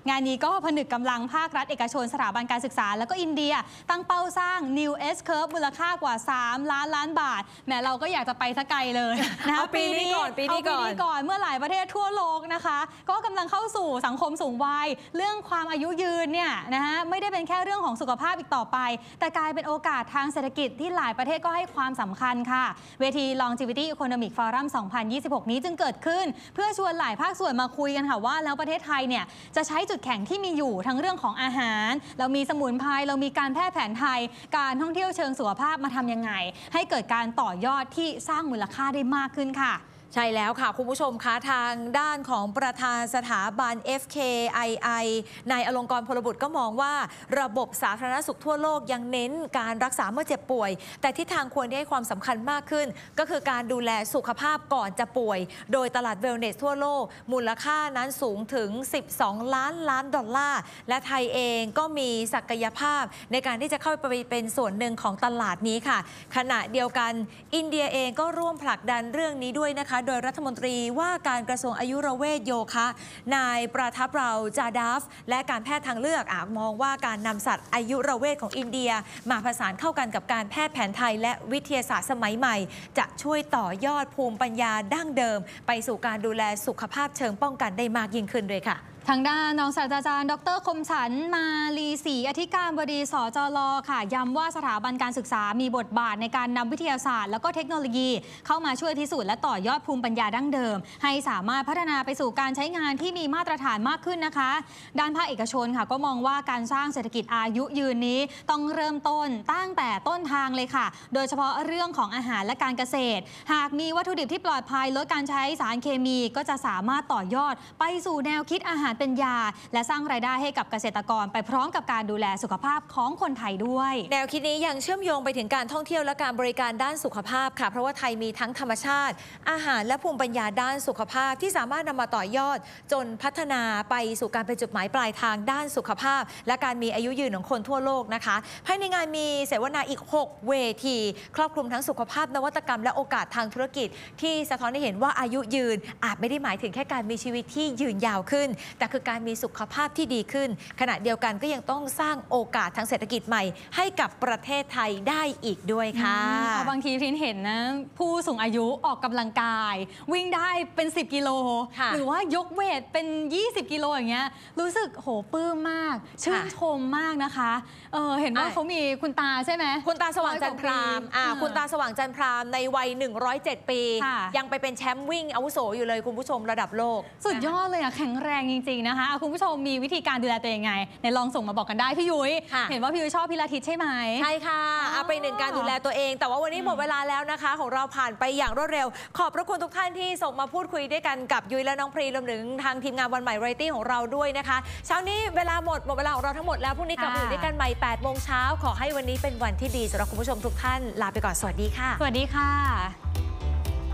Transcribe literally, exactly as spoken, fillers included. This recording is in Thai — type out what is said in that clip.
งานนี้ก็ผนึกกำลังภาครัฐเอกชนสถาบันการศึกษาแล้วก็อินเดียตั้งเป้าสร้าง New S Curve มูลค่ากว่าสามล้านล้านบาทแม้เราก็อยากจะไปสักไกลเลยนะคะปีนี้ก่อนปีนี้ก่อนก่อนเมื่อหลายประเทศทั่วโลกนะคะก็กำลังเข้าสู่สังคมสูงวัยเรื่องความอายุยืนเนี่ยนะฮะไม่ได้เป็นแค่เรื่องของสุขภาพอีกต่อไปแต่กลายเป็นโอกาสทางเศรษฐกิจที่หลายประเทศก็ให้ความสำคัญค่ะเวที Longevity Economic Forum สองพันยี่สิบหก นี้จึงเกิดขึ้นเพื่อชวนหลายภาคส่วนมาคุยกันค่ะว่าแล้วประเทศไทยเนี่ยจะใช้จุดแข็งที่มีอยู่ทั้งเรื่องของอาหารเรามีสมุนไพรเรามีการแพทย์แผนไทยการท่องเที่ยวเชิงสุขภาพมาทำยังไงให้เกิดการต่อยอดที่สร้างมูลค่าได้มากขึ้นค่ะใช่แล้วค่ะคุณผู้ชมคะทางด้านของประธานสถาบัน เอฟ เค ไอ ไอ นายอลงกรณ์ พลบุตรก็มองว่าระบบสาธารณสุขทั่วโลกยังเน้นการรักษาเมื่อเจ็บป่วยแต่ทิศทางควรได้ให้ความสำคัญมากขึ้นก็คือการดูแลสุขภาพก่อนจะป่วยโดยตลาดเวลเนสทั่วโลกมูลค่านั้นสูงถึงสิบสองล้านล้านดอลลาร์และไทยเองก็มีศักยภาพในการที่จะเข้าไปเป็นส่วนหนึ่งของตลาดนี้ค่ะขณะเดียวกันอินเดียเองก็ร่วมผลักดันเรื่องนี้ด้วยนะคะโดยรัฐมนตรีว่าการกระทรวงอายุรเวชโยคะนายประทับเราจาดาฟและการแพทย์ทางเลือกอามองว่าการนำสัตว์อายุรเวชของอินเดียมาผสานเข้ากันกับการแพทย์แผนไทยและวิทยาศาสตร์สมัยใหม่จะช่วยต่อยอดภูมิปัญญาดั้งเดิมไปสู่การดูแลสุขภาพเชิงป้องกันได้มากยิ่งขึ้นด้วยค่ะทางด้านรองศาสตราจารย์ดรคมสันต์มาลีศรีอธิการบดีสจล.ค่ะย้ำว่าสถาบันการศึกษามีบทบาทในการนำวิทยาศาสตร์แล้วก็เทคโนโลยีเข้ามาช่วยพิสูจน์และต่อยอดภูมิปัญญาดั้งเดิมให้สามารถพัฒนาไปสู่การใช้งานที่มีมาตรฐานมากขึ้นนะคะด้านภาคเอกชนค่ะก็มองว่าการสร้างเศรษฐกิจอายุยืนนี้ต้องเริ่มต้นตั้งแต่ต้นทางเลยค่ะโดยเฉพาะเรื่องของอาหารและการเกษตรหากมีวัตถุดิบที่ปลอดภัยลดการใช้สารเคมีก็จะสามารถต่อยอดไปสู่แนวคิดอาหารเป็นยาและสร้างรายได้ให้กับเกษตรกรไปพร้อมกับการดูแลสุขภาพของคนไทยด้วยแนวคิดนี้ยังเชื่อมโยงไปถึงการท่องเที่ยวและการบริการด้านสุขภาพค่ะเพราะว่าไทยมีทั้งธรรมชาติอาหารและภูมิปัญญาด้านสุขภาพที่สามารถนำมาต่อยอดจนพัฒนาไปสู่การเป็นจุดหมายปลายทางด้านสุขภาพและการมีอายุยืนของคนทั่วโลกนะคะภายในงานมีเสวนาอีกหกเวทีครอบคลุมทั้งสุขภาพนวัตกรรมและโอกาสทางธุรกิจที่สะท้อนให้เห็นว่าอายุยืนอาจไม่ได้หมายถึงแค่การมีชีวิตที่ยืนยาวขึ้นแต่คือการมีสุขภาพที่ดีขึ้นขณะเดียวกันก็ยังต้องสร้างโอกาสทางเศรษฐกิจใหม่ให้กับประเทศไทยได้อีกด้วยค่ะบางทีพินเห็นนะผู้สูงอายุออกกำลังกายวิ่งได้เป็นสิบกิโลหรือว่ายกเวทเป็นยี่สิบกิโลอย่างเงี้ยรู้สึกโหปลื้มมากชื่นชมมากนะคะเออเห็นว่าเขามีคุณตาใช่ไหมคุณตาสว่างจันทร์พรามอ่าคุณตาสว่างจันทร์พรามในวัยหนึ่งร้อยเจ็ดปียังไปเป็นแชมป์วิ่งอาวุโสอยู่เลยคุณผู้ชมระดับโลกสุดยอดเลยอะแข็งแรงจริงๆนะคะคุณผู้ชมมีวิธีการดูแลตัวเองไงในลองส่งมาบอกกันได้พี่ยุ้ยเห็นว่าพี่ยุ้ยชอบพิลาทิสใช่ไหมใช่ค่ะเอาไปหนึ่งการดูแลตัวเองแต่ว่าวันนี้หมดเวลาแล้วนะคะของเราผ่านไปอย่างรวดเร็วขอบพระคุณทุกท่านที่ส่งมาพูดคุยด้วยกันกับยุ้ยและน้องพรีรวมถึงทางทีมงานวันใหม่ไรตี้ของเราด้วยนะคะเช้านี้เวลาหมดหมดเวลาของเราทั้งหมดแล้วพรุ่งนี้กลับมาอยู่ด้วยกันใหม่แปดโมงเช้าขอให้วันนี้เป็นวันที่ดีสำหรับคุณผู้ชมทุกท่านลาไปก่อนสวัสดีค่ะสวัสดีค่ะ